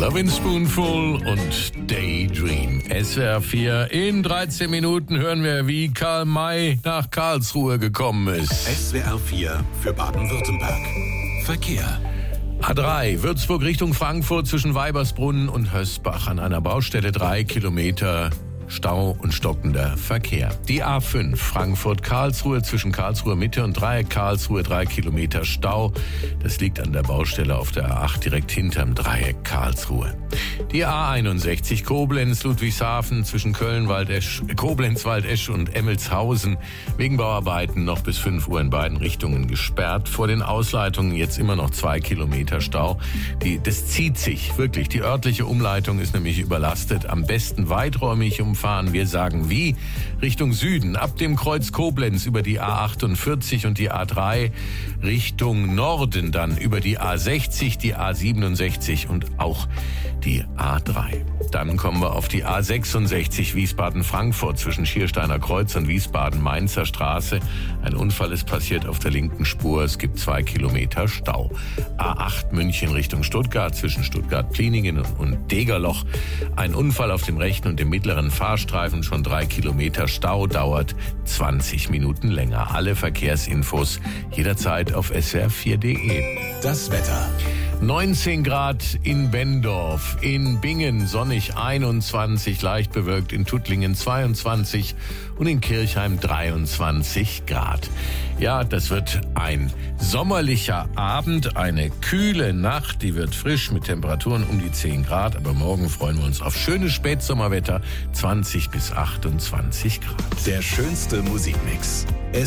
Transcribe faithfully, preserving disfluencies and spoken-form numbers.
Lovin' Spoonful und Daydream. S W R vier. In dreizehn Minuten hören wir, wie Karl May nach Karlsruhe gekommen ist. S W R vier für Baden-Württemberg. Verkehr. A drei, Würzburg Richtung Frankfurt zwischen Weibersbrunnen und Hösbach. An einer Baustelle drei Kilometer Stau und stockender Verkehr. Die A fünf, Frankfurt-Karlsruhe zwischen Karlsruhe Mitte und Dreieck Karlsruhe, drei Kilometer Stau. Das liegt an der Baustelle auf der A acht direkt hinterm Dreieck Karlsruhe. Die A einundsechzig, Koblenz-Ludwigshafen zwischen Köln-Waldesch, Koblenz-Waldesch und Emmelshausen. Wegen Bauarbeiten noch bis fünf Uhr in beiden Richtungen gesperrt. Vor den Ausleitungen jetzt immer noch zwei Kilometer Stau. Die, das zieht sich wirklich. Die örtliche Umleitung ist nämlich überlastet. Am besten weiträumig umfahren. Wir sagen wie? Richtung Süden, ab dem Kreuz Koblenz über die A achtundvierzig und die A drei, Richtung Norden dann über die A sechzig, die A siebenundsechzig und auch die A drei. Dann kommen wir auf die A sechsundsechzig Wiesbaden-Frankfurt zwischen Schiersteiner Kreuz und Wiesbaden-Mainzer Straße. Ein Unfall ist passiert auf der linken Spur. Es gibt zwei Kilometer Stau. A acht München Richtung Stuttgart zwischen Stuttgart-Pliningen und Degerloch. Ein Unfall auf dem rechten und dem mittleren Fahrstreifen. Schon drei Kilometer Stau, dauert zwanzig Minuten länger. Alle Verkehrsinfos jederzeit auf S W R vier punkt de. Das Wetter. neunzehn Grad in Bendorf, in Bingen sonnig einundzwanzig, leicht bewölkt in Tuttlingen zweiundzwanzig und in Kirchheim dreiundzwanzig Grad. Ja, das wird ein sommerlicher Abend, eine kühle Nacht, die wird frisch mit Temperaturen um die zehn Grad, aber morgen freuen wir uns auf schönes Spätsommerwetter, zwanzig bis achtundzwanzig Grad. Der schönste Musikmix.